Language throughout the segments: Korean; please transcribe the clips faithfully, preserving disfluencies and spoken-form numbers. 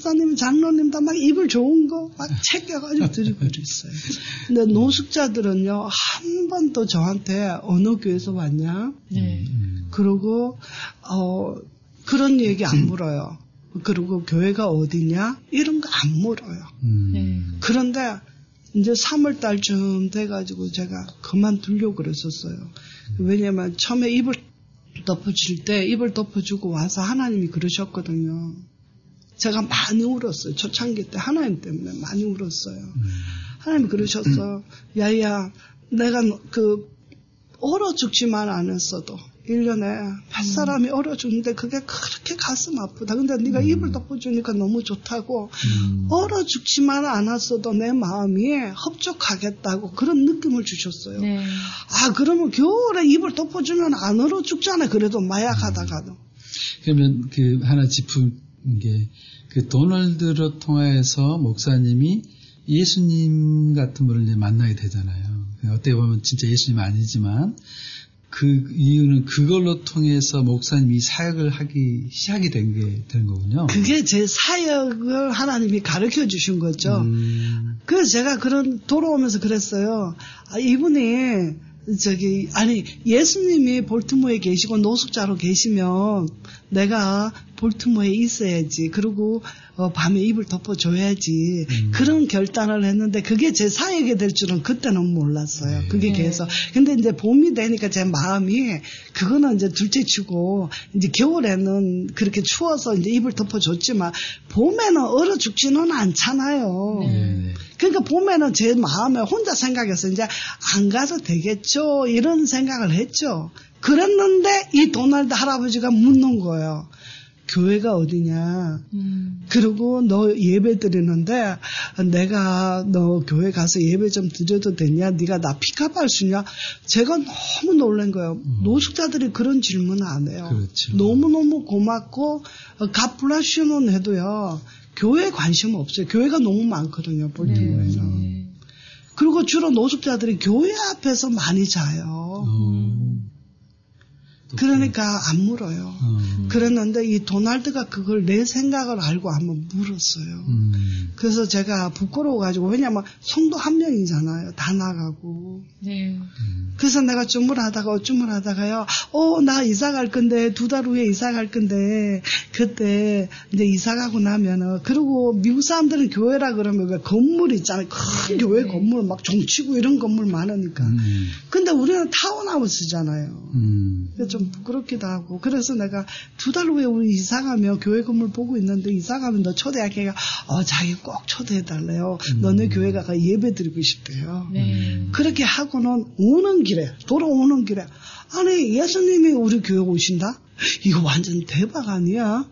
목사님, 장로님도 막 입을 좋은 거 막 챙겨가지고 드리고 그랬어요. 근데 노숙자들은요, 한 번도 저한테 어느 교회에서 왔냐? 네. 그리고, 어, 그런 얘기 안 물어요. 그리고 교회가 어디냐? 이런 거 안 물어요. 음. 네. 그런데 이제 삼월 달쯤 돼가지고 제가 그만두려고 그랬었어요. 왜냐면 처음에 입을 덮어줄 때 입을 덮어주고 와서 하나님이 그러셨거든요. 제가 많이 울었어요. 초창기 때 하나님 때문에 많이 울었어요. 음. 하나님이 그러셨어. 야야, 내가 그 얼어 죽지만 않았어도 일 년에 몇 사람이 얼어 죽는데 그게 그렇게 가슴 아프다. 근데 네가 음. 입을 덮어주니까 너무 좋다고 음. 얼어 죽지만 않았어도 내 마음이 흡족하겠다고 그런 느낌을 주셨어요. 네. 아, 그러면 겨울에 입을 덮어주면 안 얼어 죽잖아요. 그래도 마약하다가도. 그러면 그 하나 짚은 게 그 도널드를 통해서 목사님이 예수님 같은 분을 이제 만나게 되잖아요. 어떻게 보면 진짜 예수님 아니지만 그 이유는 그걸로 통해서 목사님이 사역을 하기 시작이 된 게 된 거군요. 그게 제 사역을 하나님이 가르쳐 주신 거죠. 음. 그래서 제가 그런 돌아오면서 그랬어요. 아, 이분이 저기 아니 예수님이 볼티모어에 계시고 노숙자로 계시면 내가 볼티모어에 있어야지. 그리고 어, 밤에 이불 덮어줘야지. 음. 그런 결단을 했는데 그게 제 사역이 될 줄은 그때는 몰랐어요. 네. 그게 계속. 근데 이제 봄이 되니까 제 마음이 그거는 이제 둘째치고 이제 겨울에는 그렇게 추워서 이제 이불 덮어줬지만 봄에는 얼어 죽지는 않잖아요. 네. 그러니까 봄에는 제 마음에 혼자 생각해서 이제 안 가도 되겠죠. 이런 생각을 했죠. 그랬는데 이 도날드 할아버지가 묻는 거예요. 교회가 어디냐. 음. 그리고 너 예배 드리는데 내가 너 교회 가서 예배 좀 드려도 되냐. 네가 나 픽업할 수 있냐. 제가 너무 놀란 거예요. 음. 노숙자들이 그런 질문을 안 해요. 그렇죠. 너무너무 고맙고 갓블라시오는 해도요. 교회에 관심 없어요. 교회가 너무 많거든요. 볼티모어에는. 네. 그리고 주로 노숙자들이 교회 앞에서 많이 자요. 음. 그러니까 안 물어요. 음. 그랬는데 이 도날드가 그걸 내 생각을 알고 한번 물었어요. 음. 그래서 제가 부끄러워가지고 왜냐면 성도 한 명이잖아요. 다 나가고. 네. 음. 그래서 내가 주물하다가 어쭈물하다가요. 어, 나 이사 갈 건데 두 달 후에 이사 갈 건데 그때 이제 이사 가고 나면은 그리고 미국 사람들은 교회라 그러면 왜 건물 있잖아요. 큰 네. 교회 건물 막 종치고 이런 건물 많으니까. 음. 근데 우리는 타운하우스잖아요. 음. 좀 부끄럽기도 하고 그래서 내가 두 달 후에 우리 이사 가면 교회 건물 보고 있는데 이사 가면 너 초대할게. 어, 자기 꼭 초대해달래요. 음. 너네 교회 가가 예배 드리고 싶대요. 네. 그렇게 하고는 오는 길에 돌아오는 길에 아니 예수님이 우리 교회 오신다? 이거 완전 대박 아니야?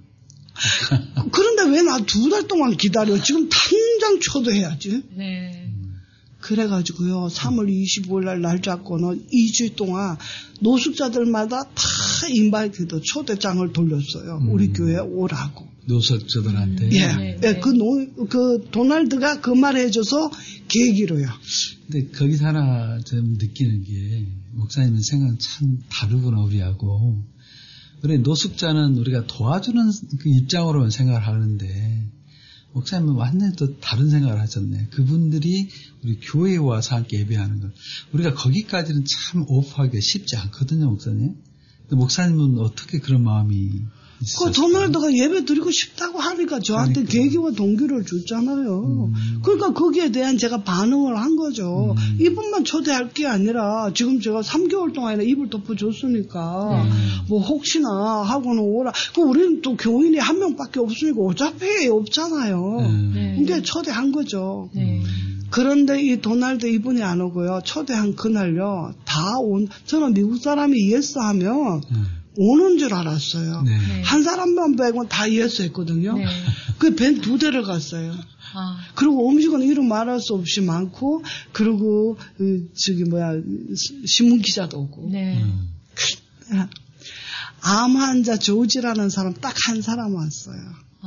그런데 왜 나 두 달 동안 기다려? 지금 당장 초대해야지. 네. 그래가지고요, 삼월 이십오일 날 날 잡고는 이 주 동안 노숙자들마다 다 인바이트도 초대장을 돌렸어요. 음. 우리 교회에 오라고. 노숙자들한테? 예. 네, 네. 그 노, 그, 도날드가 그 말 해줘서 계기로요. 근데 거기서 하나 좀 느끼는 게, 목사님은 생각은 참 다르구나, 우리하고. 그래, 노숙자는 우리가 도와주는 그 입장으로만 생각을 하는데, 목사님은 완전히 또 다른 생각을 하셨네. 그분들이 우리 교회에 와서 함께 예배하는 걸. 우리가 거기까지는 참 오프하기가 쉽지 않거든요, 목사님. 근데 목사님은 어떻게 그런 마음이 있으셨어요? 그 도널드가 예배 드리고 싶다고 하니까 저한테 그러니까. 계기와 동기를 줬잖아요. 음. 그러니까 거기에 대한 제가 반응을 한 거죠. 음. 이분만 초대할 게 아니라 지금 제가 삼 개월 동안이나 입을 덮어줬으니까 음. 뭐 혹시나 하고는 오라. 그 우리는 또 교인이 한 명밖에 없으니까 어차피 없잖아요. 음. 네. 근데 초대한 거죠. 네. 그런데 이 도날드 이분이 안 오고요. 초대한 그날요. 다 온. 저는 미국 사람이 예스 하면 음. 오는 줄 알았어요. 네. 한 사람만 빼고는 다 예스 했거든요. 네. 그 밴 두 대를 갔어요. 아. 그리고 음식은 이름 말할 수 없이 많고, 그리고, 그, 저기, 뭐야, 신문 기자도 오고. 네. 음. 암 환자 조지라는 사람 딱 한 사람 왔어요. 아.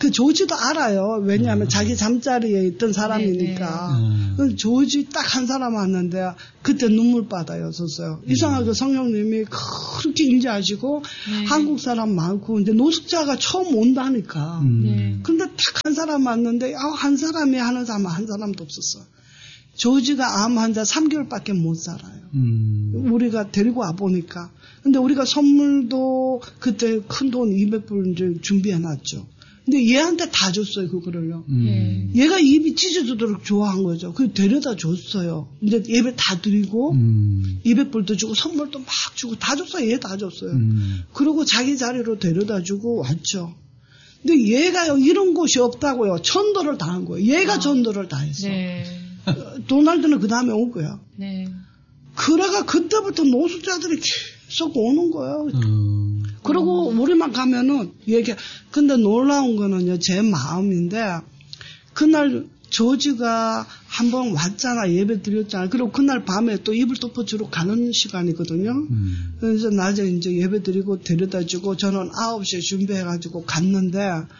그 조지도 알아요. 왜냐하면 음. 자기 잠자리에 있던 사람이니까. 네, 네. 조지 딱 한 사람 왔는데 그때 눈물바다였었어요. 음. 이상하게 성령님이 그렇게 인지하시고 네. 한국 사람 많고 이제 노숙자가 처음 온다니까. 음. 네. 근데 딱 한 사람 왔는데 아, 한 사람이 하는 사람 한 사람도 없었어. 조지가 암 환자 삼 개월밖에 못 살아요. 음. 우리가 데리고 와 보니까. 근데 우리가 선물도 그때 큰 돈 이백 불 이제 준비해 놨죠. 근데 얘한테 다 줬어요, 그거를요. 음. 얘가 입이 찢어지도록 좋아한 거죠. 그 데려다 줬어요. 이제 예배 다 드리고, 음. 이백 불도 주고, 선물도 막 주고, 다 줬어요. 얘 다 줬어요. 음. 그리고 자기 자리로 데려다 주고 왔죠. 근데 얘가요, 이런 곳이 없다고요. 전도를 다 한 거예요. 얘가 아. 전도를 다 했어. 네. 도날드는 그 다음에 온 거야. 네. 그래가 그때부터 노숙자들이 계속 오는 거예요. 음. 그리고 우리만 가면은 얘기, 근데 놀라운 거는요, 제 마음인데, 그날 조지가 한번 왔잖아, 예배 드렸잖아. 그리고 그날 밤에 또 이불 덮어주러 가는 시간이거든요. 음. 그래서 낮에 이제 예배 드리고 데려다 주고 저는 아홉 시에 준비해가지고 갔는데,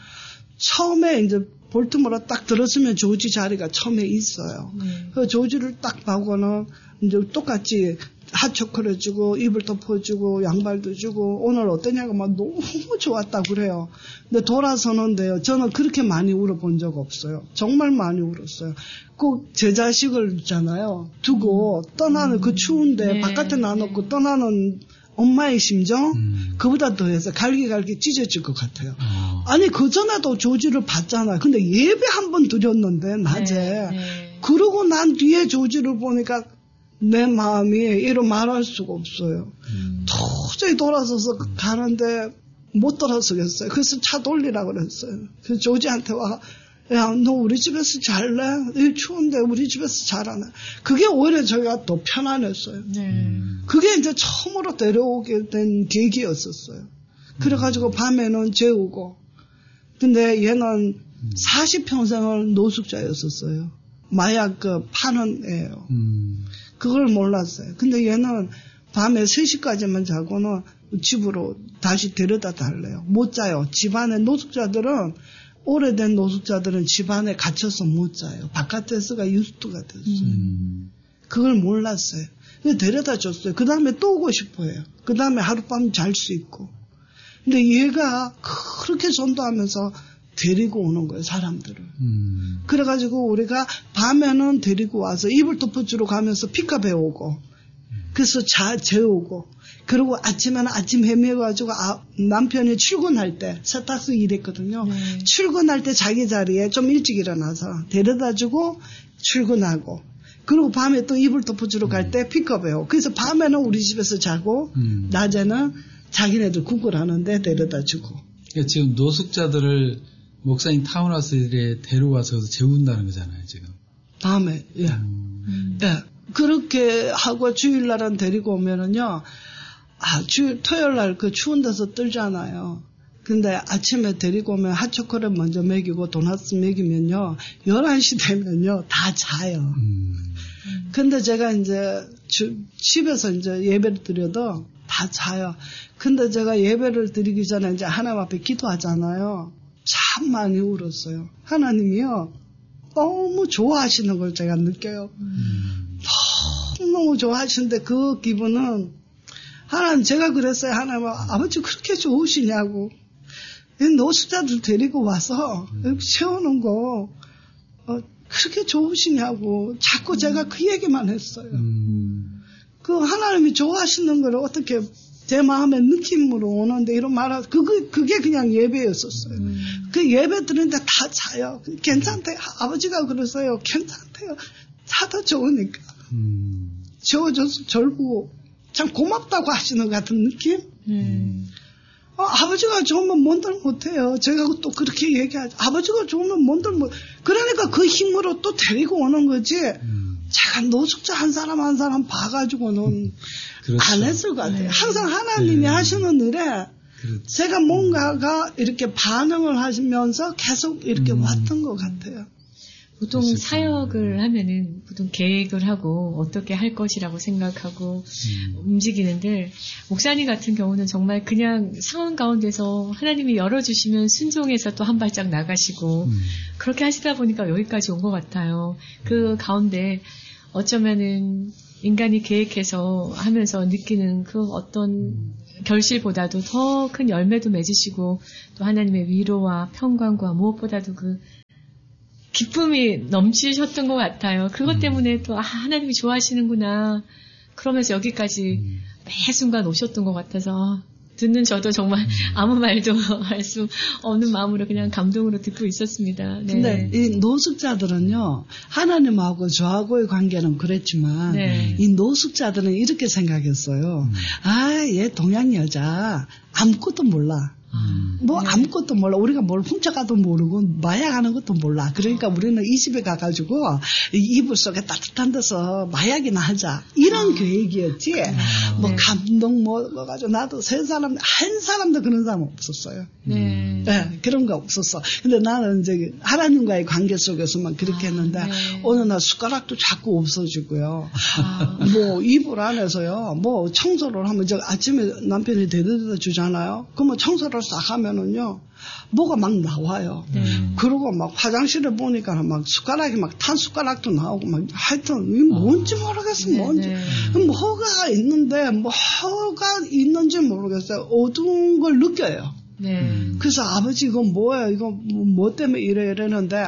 처음에 이제 볼트모로 딱 들었으면 조지 자리가 처음에 있어요. 음. 그 조지를 딱 보고는 이제 똑같이 핫초콜릿 주고 이불 덮어주고 양발도 주고 오늘 어떠냐고 막 너무 좋았다 그래요. 근데 돌아서는데요. 저는 그렇게 많이 울어본 적 없어요. 정말 많이 울었어요. 꼭 제 자식을 있잖아요. 두고 떠나는 그 추운데 네. 바깥에 놔놓고 떠나는 엄마의 심정 음. 그보다 더해서 갈기갈기 찢어질 것 같아요. 어. 아니 그전에도 조지를 봤잖아요. 근데 예배 한 번 드렸는데 낮에 네, 네. 그러고 난 뒤에 조지를 보니까 내 마음이 이루 말할 수가 없어요. 음. 도저히 돌아서서 가는데 못 돌아서겠어요. 그래서 차 돌리라고 그랬어요. 그래서 조지한테 와, 야, 너 우리 집에서 잘래? 이 추운데 우리 집에서 잘하네. 그게 오히려 저희가 더 편안했어요. 네. 그게 이제 처음으로 데려오게 된 계기였었어요. 그래가지고 밤에는 재우고. 근데 얘는 사십 평생을 노숙자였었어요. 마약 그 파는 애예요. 음. 그걸 몰랐어요. 근데 얘는 밤에 세 시까지만 자고는 집으로 다시 데려다 달래요. 못 자요. 집안에 노숙자들은 오래된 노숙자들은 집안에 갇혀서 못 자요. 바깥에서가 유스트가 됐어요. 음. 그걸 몰랐어요. 그래서 데려다 줬어요. 그 다음에 또 오고 싶어요. 그 다음에 하룻밤 잘 수 있고. 근데 얘가 그렇게 전도하면서 데리고 오는 거예요, 사람들을. 음. 그래가지고 우리가 밤에는 데리고 와서 이불 덮어주러 가면서 피카배 오고, 그래서 자, 재우고, 그리고 아침에는 아침 헤매가지고 아, 남편이 출근할 때, 세탁소 일했거든요. 네. 출근할 때 자기 자리에 좀 일찍 일어나서 데려다 주고 출근하고, 그리고 밤에 또 이불 덮어주러 갈 때 픽업해 오고, 그래서 밤에는 우리 집에서 자고, 음. 낮에는 자기네들 국을 하는데 데려다 주고. 그러니까 지금 노숙자들을 목사님 타운하우스에 데려와서 재운다는 거잖아요, 지금. 밤에, 예. 음. 예. 그렇게 하고 주일날은 데리고 오면은요, 아, 주, 토요일날 그 추운 데서 떨잖아요. 근데 아침에 데리고 오면 핫초콜릿 먼저 먹이고 도넛 먹이면요, 열한 시 되면요, 다 자요. 음. 근데 제가 이제 주, 집에서 이제 예배를 드려도 다 자요. 근데 제가 예배를 드리기 전에 이제 하나님 앞에 기도하잖아요. 참 많이 울었어요. 하나님이요, 너무 좋아하시는 걸 제가 느껴요. 음. 너무 좋아하시는데 그 기분은, 하나님, 제가 그랬어요. 하나님, 아버지 그렇게 좋으시냐고. 노숙자들 데리고 와서 세우는 거 어, 그렇게 좋으시냐고. 자꾸 제가 그 얘기만 했어요. 음. 그 하나님이 좋아하시는 걸 어떻게 제 마음의 느낌으로 오는데 이런 말, 그게, 그게 그냥 예배였었어요. 음. 그 예배 드리는데 다 자요. 괜찮대요. 아버지가 그랬어요. 괜찮대요. 자도 좋으니까. 음. 재워줘서 절고 참 고맙다고 하시는 것 같은 느낌? 음. 어, 아버지가 좋으면 뭔들 못해요. 제가 또 그렇게 얘기하죠. 아버지가 좋으면 뭔들 못, 그러니까 그 힘으로 또 데리고 오는 거지. 음. 제가 노숙자 한 사람 한 사람 봐가지고는 그렇죠. 안 했을 것 같아요. 네. 항상 하나님이 네. 하시는 일에 그렇죠. 제가 뭔가가 이렇게 반응을 하시면서 계속 이렇게 음. 왔던 것 같아요. 보통 있을까? 사역을 하면은 보통 계획을 하고 어떻게 할 것이라고 생각하고 음. 움직이는데 목사님 같은 경우는 정말 그냥 상황 가운데서 하나님이 열어주시면 순종해서 또 한 발짝 나가시고 음. 그렇게 하시다 보니까 여기까지 온 것 같아요. 그 가운데 어쩌면은 인간이 계획해서 하면서 느끼는 그 어떤 음. 결실보다도 더 큰 열매도 맺으시고 또 하나님의 위로와 평강과 무엇보다도 그 기쁨이 넘치셨던 것 같아요. 그것 때문에 또 아, 하나님이 좋아하시는구나. 그러면서 여기까지 음. 매 순간 오셨던 것 같아서 듣는 저도 정말 음. 아무 말도 할 수 없는 마음으로 그냥 감동으로 듣고 있었습니다. 네. 근데 이 노숙자들은요. 하나님하고 저하고의 관계는 그랬지만 네. 이 노숙자들은 이렇게 생각했어요. 음. 아, 얘 동양 여자 아무것도 몰라. 음. 뭐 네. 아무것도 몰라. 우리가 뭘 훔쳐가도 모르고 마약하는 것도 몰라. 그러니까 우리는 이 집에 가가지고 이불 속에 따뜻한 데서 마약이나 하자. 이런 아. 계획이었지. 아. 뭐 네. 감동 뭐 가지고 나도 세 사람 한 사람도 그런 사람 없었어요. 네. 네, 그런 거 없었어. 근데 나는 이제 하나님과의 관계 속에서만 그렇게 했는데 아, 네. 어느 날 숟가락도 자꾸 없어지고요. 아. 뭐 이불 안에서요. 뭐 청소를 하면 저 아침에 남편이 데려다 주잖아요. 그러면 청소를 싹 하면은요, 뭐가 막 나와요. 음. 그러고 막 화장실에 보니까 막 숟가락이 막 탄 숟가락도 나오고 막 하여튼, 이게 뭔지 모르겠어, 네, 뭔지. 네. 뭐가 있는데, 뭐가 있는지 모르겠어요. 어두운 걸 느껴요. 네. 그래서 아버지, 이거 뭐야, 이거 뭐 때문에 이래, 이러는데,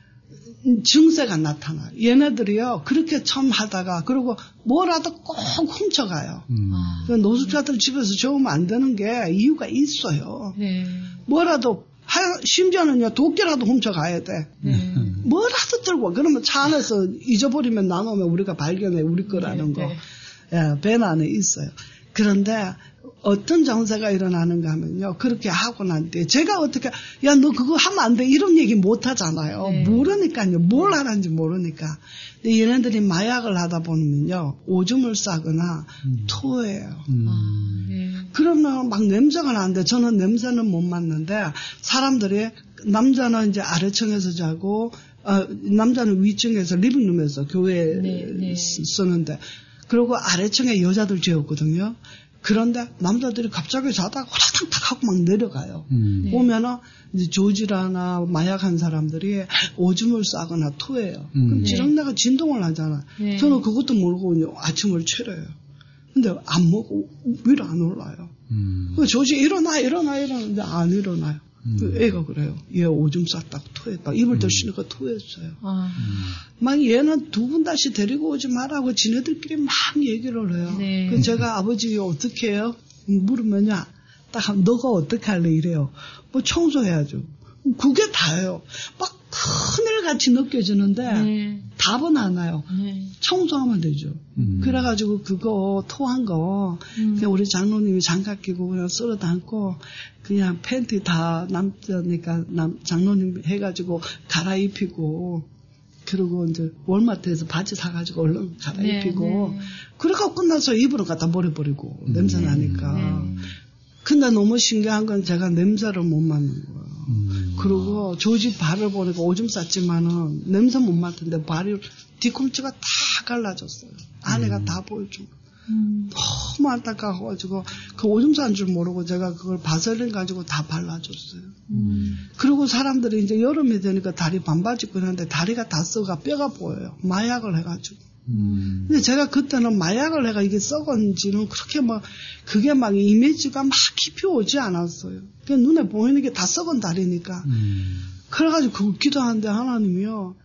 증세가 나타나요. 얘네들이요, 그렇게 처음 하다가, 그리고 뭐라도 꼭 훔쳐가요. 음. 아. 노숙자들 집에서 좋으면 안 되는 게 이유가 있어요. 네. 뭐라도, 하, 심지어는요, 도끼라도 훔쳐가야 돼. 네. 뭐라도 들고, 그러면 차 안에서 잊어버리면 나누면 우리가 발견해, 우리 거라는 네, 거. 네. 예, 배 안에 있어요. 그런데, 어떤 정세가 일어나는가 하면요. 그렇게 하고 난 뒤에 제가 어떻게 야 너 그거 하면 안 돼 이런 얘기 못 하잖아요. 네. 모르니까요. 뭘 하는지 모르니까. 근데 얘네들이 마약을 하다 보면요. 오줌을 싸거나 음. 토해요. 음. 아, 네. 그러면 막 냄새가 나는데 저는 냄새는 못 맡는데 사람들이 남자는 이제 아래층에서 자고 어, 남자는 위층에서 리빙룸에서 교회에 네, 네. 쓰는데 그리고 아래층에 여자들 재웠거든요. 그런데 남자들이 갑자기 자다가 호락탁탁 하고 막 내려가요. 음. 오면은 이제 조지라나 마약한 사람들이 오줌을 싸거나 토해요. 음. 그럼 지렁내가 진동을 하잖아. 네. 저는 그것도 모르고 아침을 차려요. 근데 안 먹고 위로 안 올라요. 음. 조지 일어나 일어나 이러는데 안 일어나요. 음. 그 애가 그래요. 얘 오줌 쌌다고 토했다. 이불 덮으니까 토했어요. 아. 막 얘는 두 분 다시 데리고 오지 말라고 지네들끼리 막 얘기를 해요. 네. 그 제가 아버지 어떻게 해요? 물으면요. 딱 하면 너가 어떻게 할래 이래요. 뭐 청소해야죠. 그게 다예요. 막 큰일같이 느껴지는데 네. 답은 안 와요. 네. 청소하면 되죠. 음. 그래가지고 그거 토한 거 음. 그냥 우리 장로님이 장갑 끼고 그냥 쓸어 담고 그냥 팬티 다 남자니까 남, 장로님 해가지고 갈아입히고 그리고 이제 월마트에서 바지 사가지고 얼른 갈아입히고 네, 네. 그래가 끝나서 입으로 갖다 버려버리고 음. 냄새 나니까. 네. 근데 너무 신기한 건 제가 냄새를 못 맡는 거예요. 음. 그리고 조지 발을 보니까 오줌 쌌지만은 냄새 못 맡는데 발이 뒤꿈치가 다 갈라졌어요. 안에가 음. 다 보일 정도. 음. 너무 안타까워가지고 그 오줌 싼 줄 모르고 제가 그걸 바셀린 가지고 다 발라줬어요. 음. 그리고 사람들이 이제 여름이 되니까 다리 반바지 입고 있는데 다리가 다 썩어 뼈가 보여요. 마약을 해가지고. 음. 근데 제가 그때는 마약을 해가 이게 썩은지는 그렇게 막 그게 막 이미지가 막 깊이 오지 않았어요. 그냥 눈에 보이는 게 다 썩은 다리니까. 음. 그래가지고 그걸 기도하는데 하나님이요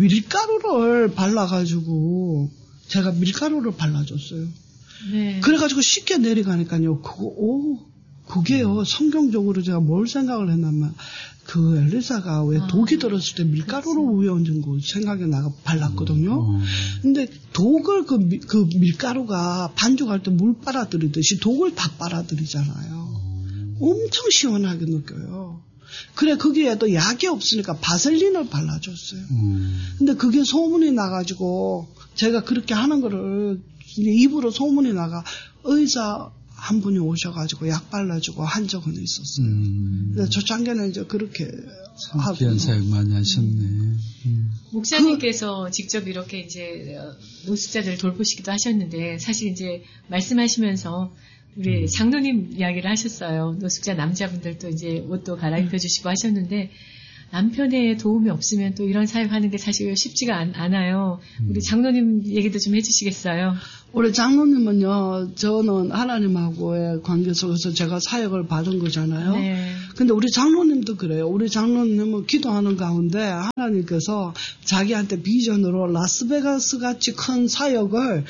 밀가루를 발라가지고 제가 밀가루를 발라줬어요. 네. 그래가지고 쉽게 내려가니까요. 그거 오 그게요 성경적으로 제가 뭘 생각을 했냐면 그 엘리사가 왜 아, 독이 들었을 때 밀가루를 위에 얹은 거 생각이 나가 발랐거든요. 음. 근데 독을 그, 미, 그 밀가루가 반죽할 때 물 빨아들이듯이 독을 다 빨아들이잖아요. 음. 엄청 시원하게 느껴요. 그래 거기에도 약이 없으니까 바셀린을 발라줬어요. 음. 근데 그게 소문이 나가지고 제가 그렇게 하는 거를 입으로 소문이 나가 의사 한 분이 오셔가지고 약 발라주고 한 적은 있었어요. 음. 저 작년에 이제 그렇게 하고. 귀한 사역 많이 하셨네. 음. 목사님께서 그, 직접 이렇게 이제 노숙자들을 돌보시기도 하셨는데 사실 이제 말씀하시면서 우리 장로님 이야기를 하셨어요. 노숙자 남자분들도 이제 옷도 갈아입혀 주시고 하셨는데 남편의 도움이 없으면 또 이런 사역하는 게 사실 쉽지가 않, 않아요. 우리 장로님 얘기도 좀 해주시겠어요? 우리 장로님은요, 저는 하나님하고의 관계 속에서 제가 사역을 받은 거잖아요. 네. 근데 우리 장로님도 그래요. 우리 장로님은 기도하는 가운데 하나님께서 자기한테 비전으로 라스베가스 같이 큰 사역을,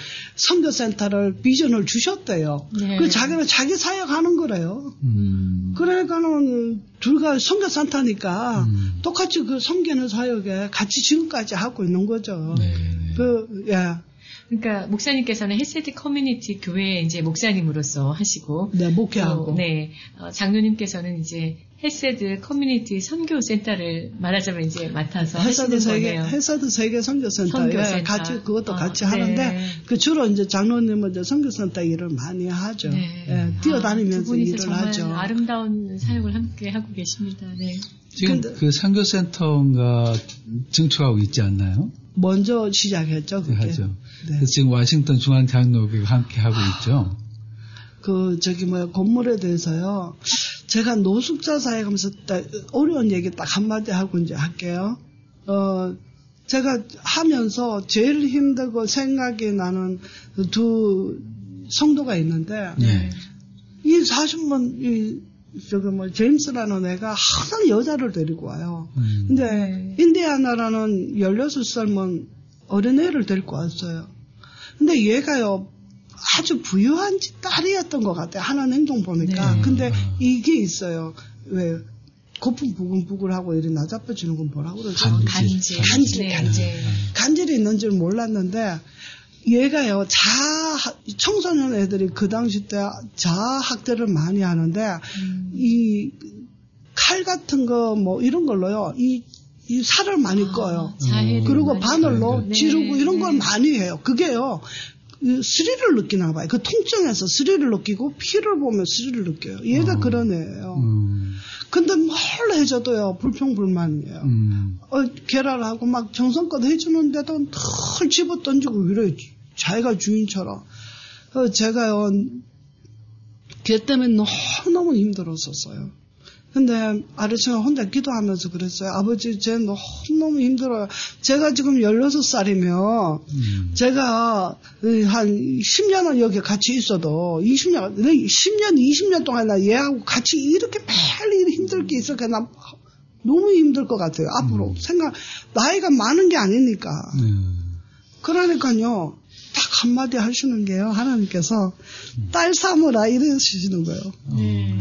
선교센터를 비전을 주셨대요. 네. 그 자기는 자기 사역하는 거래요. 음. 그러니까는 둘가 선교센터니까 음. 똑같이 그 섬기는 사역에 같이 지금까지 하고 있는 거죠. 네. 그, 예. 그러니까 목사님께서는 헬세드 커뮤니티 교회 이제 목사님으로서 하시고, 네, 목회하고. 또, 네, 어, 장로님께서는 이제 헬세드 커뮤니티 선교센터를 말하자면 이제 맡아서 헬사드 하시는 세계, 거네요. 헬사드 세계 선교센터에 선교센터. 같이 그것도 어, 같이 네. 하는데 그 주로 이제 장로님은 이제 선교센터 일을 많이 하죠. 네. 예, 뛰어다니면서 아, 두 분이서 일을 정말 하죠. 아름다운 사역을 함께 하고 계십니다. 네. 지금 근데, 그 선교센터가 증축하고 있지 않나요? 먼저 시작했죠. 그게. 네, 하죠. 네. 그래서 지금 워싱턴 중앙장로교회가 함께 하고 있죠. 그 저기 뭐야 건물에 대해서요. 제가 노숙자 사역하면서 딱 어려운 얘기 딱 한마디 하고 이제 할게요. 어 제가 하면서 제일 힘들고 생각이 나는 두 성도가 있는데 네. 이 사십 번 이 저기 뭐 제임스라는 애가 항상 여자를 데리고 와요. 음. 근데 인디아나라는 열여섯 살만 어린애를 데리고 왔어요. 근데 얘가요 아주 부유한 집 딸이었던 것 같아요. 하는 행동 보니까. 네. 근데 이게 있어요. 왜 거품 부글부글하고 이렇게 나자빠지는 건 뭐라고 그러죠? 간질. 간질. 간질, 네. 간질. 네. 간질이 있는 줄 몰랐는데 얘가요 자 청소년 애들이 그 당시 때 자학대를 많이 하는데 음. 이 칼 같은 거 뭐 이런 걸로요 이, 이 살을 많이 아, 꺼요. 자해를 그리고 많이 바늘로 네. 지르고 이런 걸 네. 많이 해요. 그게요 스릴을 느끼나 봐요. 그 통증에서 스릴을 느끼고 피를 보면 스릴을 느껴요. 얘가 어. 그런 애예요. 음. 근데 뭘 해줘도요 불평불만이에요. 음. 어, 계란하고 막 정성껏 해주는데도 털 집어 던지고 이래 자기가 주인처럼. 어, 제가요 걔 때문에 너무너무 힘들었었어요. 근데 아르치가 혼자 기도하면서 그랬어요. 아버지 쟤 너무너무 힘들어요. 제가 지금 열여섯 살이면 음. 제가 한 십 년은 여기 같이 있어도 이십 년, 십 년, 이십 년 동안 나 얘하고 같이 이렇게 매일 힘들게 있을까 나 너무 힘들 것 같아요. 앞으로 음. 생각 나이가 많은 게 아니니까. 음. 그러니까요. 딱 한마디 하시는 게요. 하나님께서 딸 삼으라 이러시는 거예요. 네.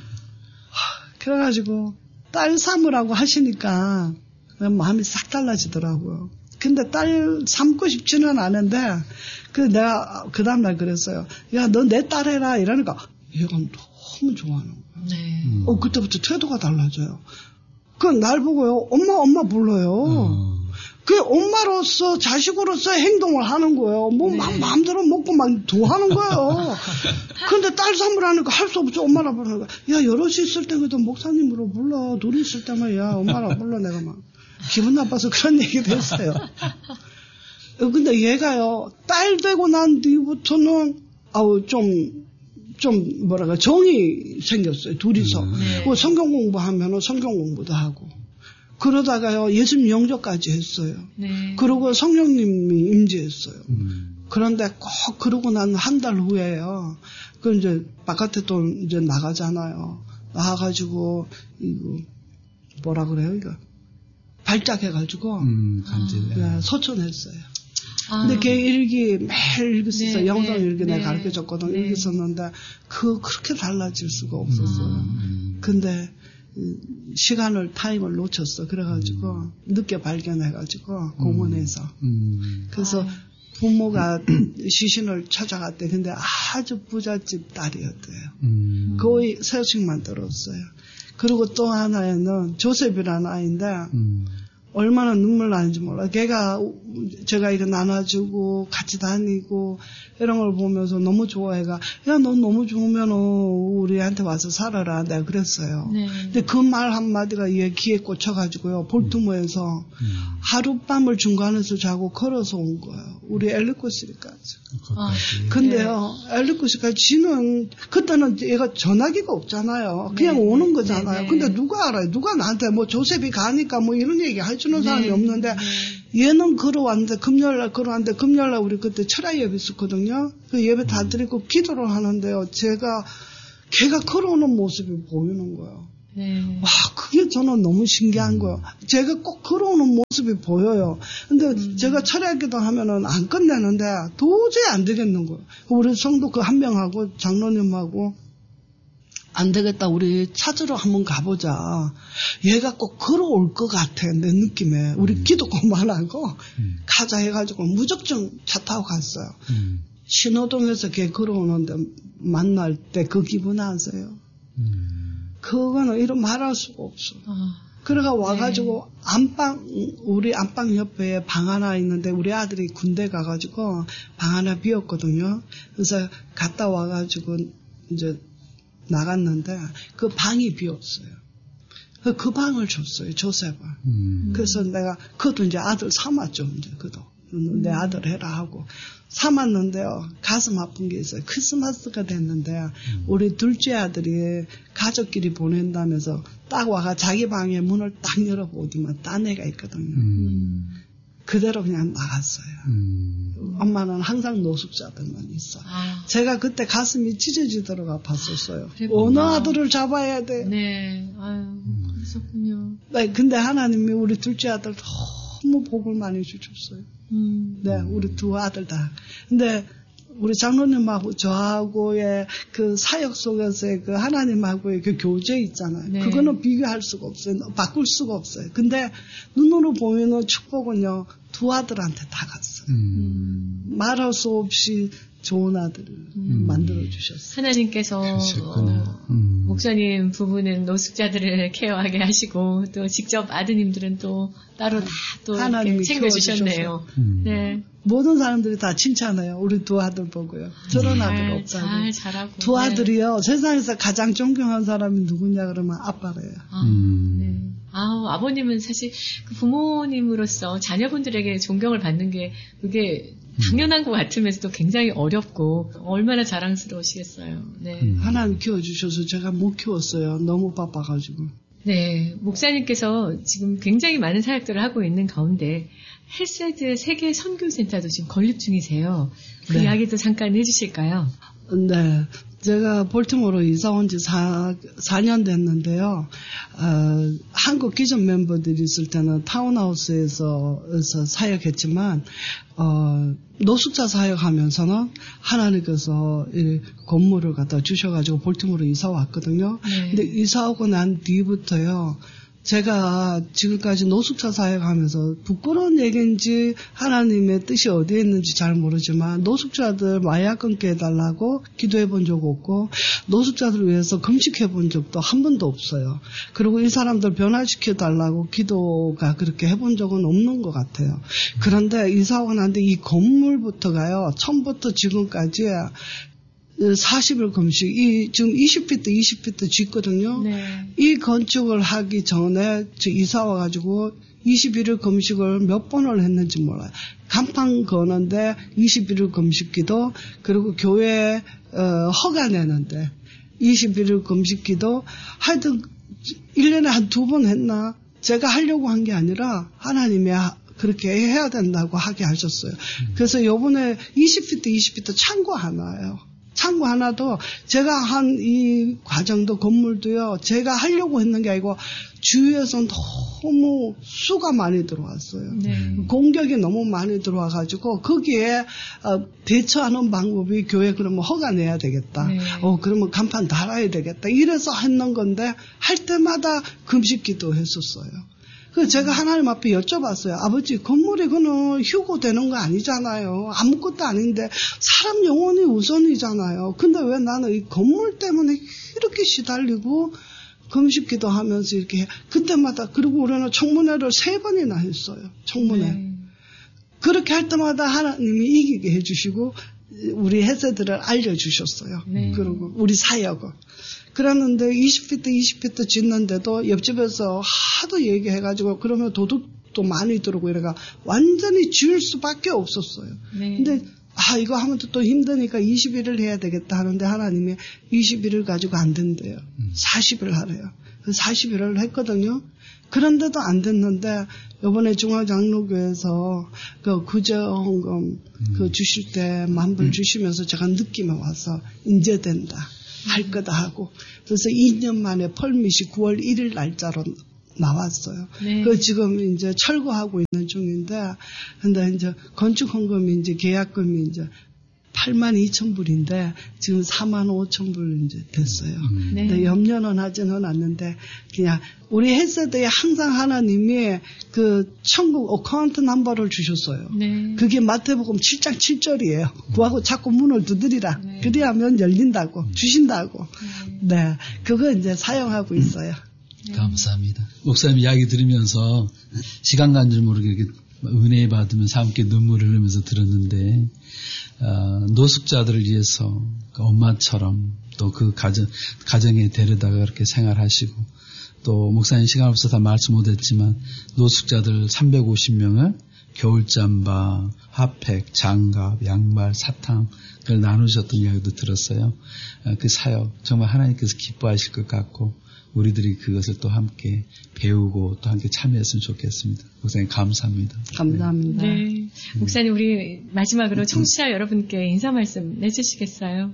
그래가지고 딸 삼으라고 하시니까 마음이 싹 달라지더라고요. 근데 딸 삼고 싶지는 않은데 그 내가 그 다음날 그랬어요. 야, 너 내 딸 해라 이러니까 얘가 너무 좋아하는 거예요. 네. 음. 어, 그때부터 태도가 달라져요. 그 날 보고요. 엄마 엄마 불러요. 어. 그 엄마로서 자식으로서 행동을 하는 거예요. 뭐 네. 막 마음대로 먹고 막 도하는 거예요. 근데 딸 삼으라니까 할 수 없죠. 엄마라 부르니까 야 여럿이 있을 때 그래도 목사님으로 불러. 둘이 있을 때만 야 엄마라 불러. 내가 막 기분 나빠서 그런 얘기도 했어요. 근데 얘가요 딸 되고 난 뒤부터는 아우 좀 좀 뭐랄까 정이 생겼어요. 둘이서 네. 뭐 성경 공부하면은 성경 공부도 하고. 그러다가요 예수님 영접까지 했어요. 네. 그러고 성령님이 임재했어요. 음. 그런데 꼭 그러고 난 한 달 후에요. 그 이제 바깥에 또 이제 나가잖아요. 나가가지고 이거 뭐라 그래요 이거 발작해가지고 음, 간질. 네, 소천했어요. 아. 근데 걔 일기 매일 일기 썼어요. 네, 영상 네, 일기 네. 내가 가르쳐줬거든. 네. 일기 썼는데 그 그렇게 달라질 수가 없었어요. 음. 근데 시간을 타임을 놓쳤어. 그래가지고 음. 늦게 발견해가지고 공원에서 음. 그래서 아. 부모가 시신을 찾아갔대. 근데 아주 부잣집 딸이었대요. 음. 거의 소식만 들었어요. 그리고 또 하나에는 조셉이라는 아이인데 음. 얼마나 눈물 나는지 몰라. 걔가 제가 이거 나눠주고 같이 다니고 이런 걸 보면서 너무 좋아해가 야, 넌 너무 좋으면 우리한테 와서 살아라 내가 그랬어요. 네. 근데 그 말 한마디가 얘 귀에 꽂혀가지고요. 볼티모어에서 음. 하룻밤을 중간에서 자고 걸어서 온 거예요. 우리 엘리코시까지. 아, 근데요, 네. 엘리코시까지 지는 그때는 얘가 전화기가 없잖아요. 그냥 네. 오는 거잖아요. 네. 근데 누가 알아요? 누가 나한테 뭐 조셉이 가니까 뭐 이런 얘기 해주는 사람이 네. 없는데 네. 얘는 걸어왔는데 금요일날 걸어왔는데 금요일날 우리 그때 철야 예배 있었거든요. 그 예배 다 드리고 기도를 하는데요. 제가 걔가 걸어오는 모습이 보이는 거예요. 네. 와, 그게 저는 너무 신기한 거예요. 제가 꼭 걸어오는 모습이 보여요. 근데 음. 제가 철야기도 하면은 안 끝내는데 도저히 안 되겠는 거예요. 우리 성도 그 한 명하고 장로님하고 안 되겠다. 우리 찾으러 한번 가보자. 얘가 꼭 걸어올 것 같아. 내 느낌에. 우리 음. 기도 그만하고 음. 가자 해가지고 무작정 차 타고 갔어요. 음. 신호동에서 걔 걸어오는데 만날 때 그 기분 아세요? 음. 그거는 이런 말할 수가 없어. 아, 그래가 와가지고 네. 안방, 우리 안방 옆에 방 하나 있는데 우리 아들이 군대 가가지고 방 하나 비었거든요. 그래서 갔다 와가지고 이제 나갔는데 그 방이 비었어요. 그 방을 줬어요, 조셉을. 음. 그래서 내가, 그것도 이제 아들 삼았죠, 이제, 그도. 음. 내 아들 해라 하고. 삼았는데요, 가슴 아픈 게 있어요. 크리스마스가 됐는데, 음. 우리 둘째 아들이 가족끼리 보낸다면서 딱 와가 자기 방에 문을 딱 열어보더만 딴 애가 있거든요. 음. 그대로 그냥 나갔어요. 음. 엄마는 항상 노숙자들만 있어. 아. 제가 그때 가슴이 찢어지도록 아팠었어요. 아, 어느 아들을 잡아야 돼. 네, 아유, 그랬었군요. 네, 근데 하나님이 우리 둘째 아들 너무 복을 많이 주셨어요. 음. 네, 우리 두 아들 다. 근데 우리 장로님하고 저하고의 그 사역 속에서의 그 하나님하고의 그 교제 있잖아요. 네. 그거는 비교할 수가 없어요. 바꿀 수가 없어요. 근데 눈으로 보이는 축복은요, 두 아들한테 다 갔어요. 음. 말할 수 없이 좋은 아들을 음. 만들어주셨어요. 하나님께서 어, 음. 목사님 부부는 노숙자들을 케어하게 하시고 또 직접 아드님들은 또 따로 다 또 챙겨주셨네요. 음. 네. 모든 사람들이 다 칭찬해요. 우리 두 아들 보고요. 저런 잘, 아들 없다고. 잘 자라고. 두 아들이요. 네. 세상에서 가장 존경한 사람이 누구냐 그러면 아빠래요. 아, 음. 네. 아, 아버님은 사실 그 부모님으로서 자녀분들에게 존경을 받는 게 그게 당연한 것 같으면서도 굉장히 어렵고 얼마나 자랑스러우시겠어요. 네. 음. 하나님 키워주셔서 제가 못 키웠어요. 너무 바빠가지고. 네, 목사님께서 지금 굉장히 많은 사역들을 하고 있는 가운데 헬세드 세계 선교센터도 지금 건립 중이세요. 그 네. 이야기도 잠깐 해주실까요? 네. 제가 볼티모어로 이사 온 지 사 년 됐는데요. 어, 한국 기존 멤버들이 있을 때는 타운하우스에서 사역했지만 어, 노숙자 사역하면서는 하나님께서 이 건물을 갖다 주셔가지고 볼티모어로 이사 왔거든요. 네. 근데 이사 오고 난 뒤부터요. 제가 지금까지 노숙자 사역하면서 부끄러운 얘기인지 하나님의 뜻이 어디에 있는지 잘 모르지만 노숙자들 마약 끊게 해달라고 기도해 본 적 없고 노숙자들을 위해서 금식해 본 적도 한 번도 없어요. 그리고 이 사람들 변화시켜 달라고 기도가 그렇게 해본 적은 없는 것 같아요. 그런데 이사 오고 난 뒤 이 건물부터가요. 처음부터 지금까지 사십 일 금식, 이, 지금 이십 피트, 이십 피트 짓거든요. 네. 이 건축을 하기 전에 이사 와가지고 이십일 일 금식을 몇 번을 했는지 몰라요. 간판 거는데 이십일 일 금식 기도, 그리고 교회, 어, 허가 내는데 이십일 일 금식 기도, 하여튼 일 년에 한 두 번 했나? 제가 하려고 한 게 아니라 하나님이 그렇게 해야 된다고 하게 하셨어요. 그래서 요번에 이십 피트, 이십 피트 창고 하나예요. 창고 하나도 제가 한 이 과정도 건물도요. 제가 하려고 했는 게 아니고 주위에서 너무 수가 많이 들어왔어요. 네. 공격이 너무 많이 들어와가지고 거기에 어, 대처하는 방법이 교회 그러면 허가 내야 되겠다. 네. 어 그러면 간판 달아야 되겠다. 이래서 했는 건데 할 때마다 금식기도 했었어요. 그 제가 하나님 앞에 여쭤봤어요. 아버지, 건물이 그는 휴고 되는 거 아니잖아요. 아무것도 아닌데 사람 영혼이 우선이잖아요. 근데 왜 나는 이 건물 때문에 이렇게 시달리고 금식기도 하면서 이렇게 해. 그때마다 그리고 우리는 청문회를 세 번이나 했어요. 청문회. 네. 그렇게 할 때마다 하나님이 이기게 해주시고 우리 헤세드를 알려주셨어요. 네. 그리고 우리 사역을. 그랬는데 이십 피트 이십 피트 짓는데도 옆집에서 하도 얘기해가지고 그러면 도둑도 많이 들어오고 이래가 완전히 지을 수밖에 없었어요. 네. 근데 아 이거 하면 또 힘드니까 이십 일을 해야 되겠다 하는데 하나님이 이십 일을 가지고 안 된대요. 음. 사십 일 하래요. 사십 일을 했거든요. 그런데도 안 됐는데 이번에 중앙장로교에서 그 구제헌금 음. 그 주실 때 만불 음. 주시면서 제가 느낌에 와서 이제 된다. 할 거다 하고 그래서 이 년 만에 펄밋이 구월 일일 날짜로 나왔어요. 네. 그 지금 이제 철거하고 있는 중인데 근데 이제 건축 헌금이 이제 계약금이 이제 팔만 이천 불인데 지금 사만 오천 불 이제 됐어요. 네. 근데 염려는 하지는 않는데 그냥 우리 헤세드에 항상 하나님이 그 천국 어카운트 넘버를 주셨어요. 네. 그게 마태복음 칠 장 칠 절이에요. 구하고 자꾸 문을 두드리라. 네. 그리하면 열린다고 주신다고. 네. 네. 그거 이제 사용하고 있어요. 네. 감사합니다. 목사님 이야기 들으면서 시간 간 줄 모르게 이렇게 은혜 받으면서 함께 눈물을 흘리면서 들었는데 어, 노숙자들을 위해서 그 엄마처럼 또 그 가정, 가정에 데려다가 그렇게 생활하시고 또 목사님 시간 없어서 다 말씀 못했지만 노숙자들 삼백오십 명을 겨울잠바, 핫팩, 장갑, 양말, 사탕 그걸 나누셨던 이야기도 들었어요. 어, 그 사역 정말 하나님께서 기뻐하실 것 같고 우리들이 그것을 또 함께 배우고 또 함께 참여했으면 좋겠습니다. 목사님 감사합니다. 감사합니다. 네. 네. 목사님 우리 마지막으로 청취자 여러분께 인사 말씀 해주시겠어요?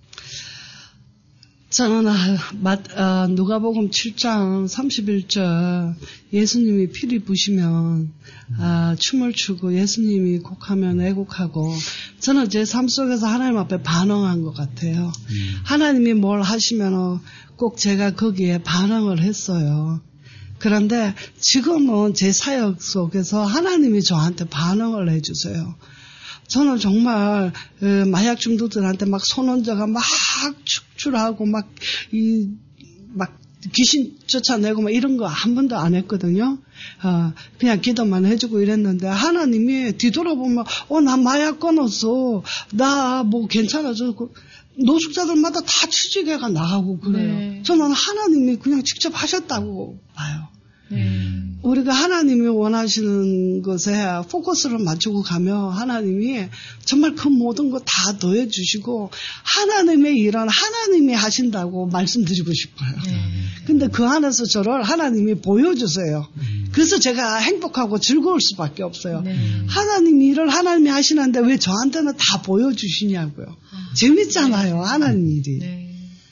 저는 아, 누가복음 칠 장 삼십일 절 예수님이 피리 부시면 아, 춤을 추고 예수님이 곡하면 애곡하고 저는 제 삶 속에서 하나님 앞에 반응한 것 같아요. 음. 하나님이 뭘 하시면 꼭 제가 거기에 반응을 했어요. 그런데 지금은 제 사역 속에서 하나님이 저한테 반응을 해주세요. 저는 정말 마약 중독들한테 막 손원자가 막 축출하고 막 이 막 귀신 쫓아내고 막 이런 거 한 번도 안 했거든요. 어, 그냥 기도만 해주고 이랬는데 하나님이 뒤돌아보면 어, 나 마약 끊었어. 나 뭐 괜찮아졌고 노숙자들마다 다 취직회가 나가고 그래요. 네. 저는 하나님이 그냥 직접 하셨다고 봐요. 네. 우리가 하나님이 원하시는 것에 포커스를 맞추고 가면 하나님이 정말 그 모든 거 다 더해주시고 하나님의 일은 하나님이 하신다고 말씀드리고 싶어요. 네. 근데 그 안에서 저를 하나님이 보여주세요. 그래서 제가 행복하고 즐거울 수밖에 없어요. 네. 하나님 일을 하나님이 하시는데 왜 저한테는 다 보여주시냐고요. 아, 재밌잖아요. 네. 하나님 일이. 네.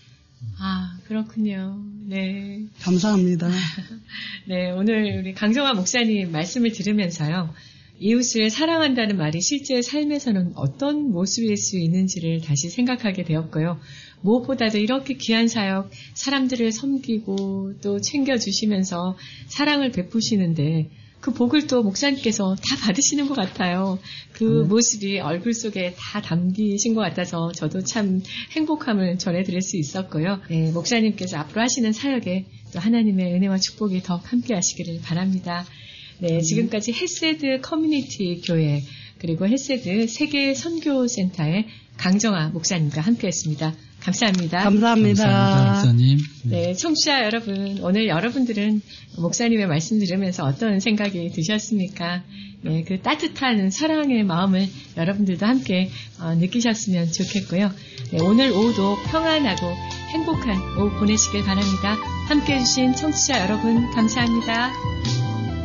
아, 그렇군요. 네. 감사합니다. 네, 오늘 우리 강정화 목사님 말씀을 들으면서요. 이웃을 사랑한다는 말이 실제 삶에서는 어떤 모습일 수 있는지를 다시 생각하게 되었고요. 무엇보다도 이렇게 귀한 사역, 사람들을 섬기고 또 챙겨주시면서 사랑을 베푸시는데 그 복을 또 목사님께서 다 받으시는 것 같아요. 그 음. 모습이 얼굴 속에 다 담기신 것 같아서 저도 참 행복함을 전해드릴 수 있었고요. 네, 목사님께서 앞으로 하시는 사역에 또 하나님의 은혜와 축복이 더 함께 하시기를 바랍니다. 네, 음. 지금까지 헬세드 커뮤니티 교회 그리고 헬세드 세계 선교센터의 강정화 목사님과 함께했습니다. 감사합니다. 감사합니다. 감사합니다, 목사님. 네, 청취자 여러분, 오늘 여러분들은 목사님의 말씀 들으면서 어떤 생각이 드셨습니까? 네, 그 따뜻한 사랑의 마음을 여러분들도 함께 어, 느끼셨으면 좋겠고요. 네, 오늘 오후도 평안하고 행복한 오후 보내시길 바랍니다. 함께해 주신 청취자 여러분, 감사합니다.